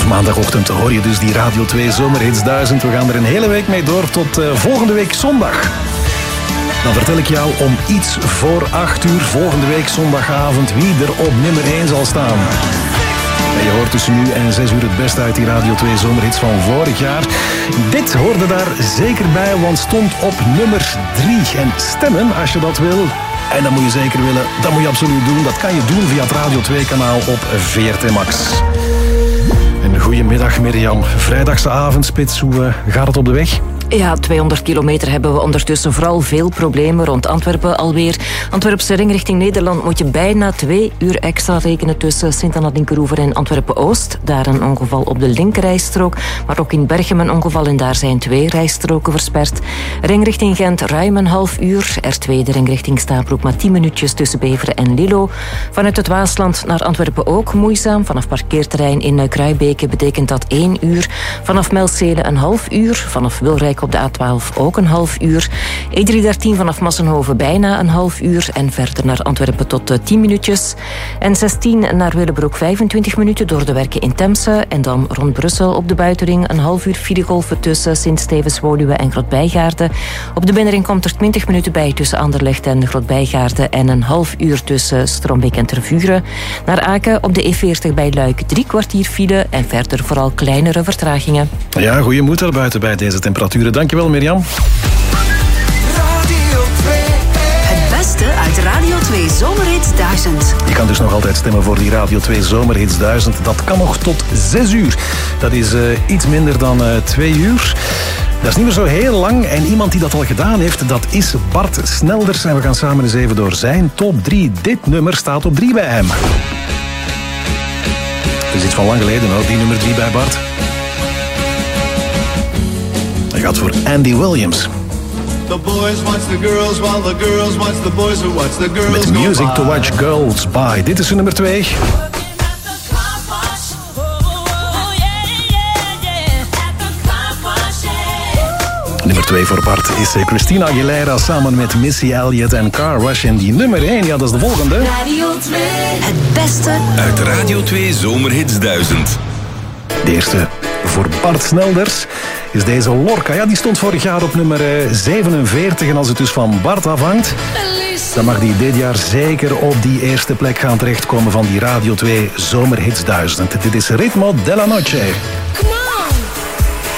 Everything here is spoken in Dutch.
maandagochtend hoor je dus die Radio 2 Zomerhits 1000. We gaan er een hele week mee door tot volgende week zondag. Dan vertel ik jou om iets voor 8 uur volgende week zondagavond wie er op nummer 1 zal staan. En je hoort tussen nu en 6 uur het beste uit die Radio 2 Zomerhits van vorig jaar. Dit hoorde daar zeker bij, want stond op nummer 3. En stemmen, als je dat wil, en dat moet je zeker willen, dat moet je absoluut doen. Dat kan je doen via het Radio 2 kanaal op VRT Max. En goedemiddag Mirjam. Vrijdagse avondspits, hoe gaat het op de weg? Ja, 200 kilometer hebben we ondertussen. Vooral veel problemen rond Antwerpen alweer. Antwerpse ring richting Nederland moet je bijna 2 uur extra rekenen tussen Sint-Anna-Dinkeroever en Antwerpen-Oost. Daar een ongeval op de linkerrijstrook. Maar ook in Berchem een ongeval en daar zijn 2 rijstroken versperd. Ring richting Gent ruim een half uur. R2 de ring richting Stabroek maar 10 minuutjes tussen Beveren en Lillo. Vanuit het Waasland naar Antwerpen ook moeizaam. Vanaf parkeerterrein in Kruibeke betekent dat 1 uur. Vanaf Melcelen een half uur. Vanaf Wilrijk op de A12 ook een half uur. E313 vanaf Massenhoven bijna een half uur. En verder naar Antwerpen tot 10 minuutjes. En 16 naar Willebroek 25 minuten door de werken in Temse. En dan rond Brussel op de buitenring een half uur filegolven tussen Sint-Stevens-Woluwe en Grotbijgaarden. Op de binnenring komt er 20 minuten bij tussen Anderlecht en Grotbijgaarden. En een half uur tussen Strombeek en Tervuren. Naar Aken op de E40 bij Luik 3 kwartier file. En verder vooral kleinere vertragingen. Ja, goeie moed er buiten bij deze temperaturen. Dankjewel Mirjam. Radio 2. Het beste uit Radio 2 Zomerhits 1000. Je kan dus nog altijd stemmen voor die Radio 2 Zomerhits 1000. Dat kan nog tot 6 uur. Dat is iets minder dan 2 uur. Dat is niet meer zo heel lang. En iemand die dat al gedaan heeft, dat is Bart Snelders. En we gaan samen eens even door zijn top 3. Dit nummer staat op 3 bij hem. Dat is iets van lang geleden hoor, die nummer 3 bij Bart. Hij gaat voor Andy Williams. The boys watch the girls while the girls watch the boys who watch the girls. Met Music to Watch Girls By. Dit is zijn nummer 2. Nummer 2 voor Bart is Christina Aguilera samen met Missy Elliott en Car Wash. En die nummer 1, ja, dat is de volgende. Radio 2. Het beste uit Radio 2 Zomerhits 1000. De eerste voor Bart Snelders is deze Lorca. Ja, die stond vorig jaar op nummer 47. En als het dus van Bart afhangt, dan mag die dit jaar zeker op die eerste plek gaan terechtkomen van die Radio 2 Zomerhits 1000. Dit is Ritmo della Noche. Come on.